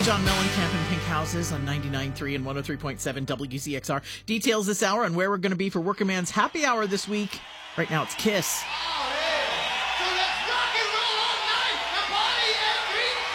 John Mellencamp and Pink Houses on 99.3 and 103.7 WZXR. Details this hour on where we're going to be for Working Man's Happy Hour this week. Right now it's Kiss.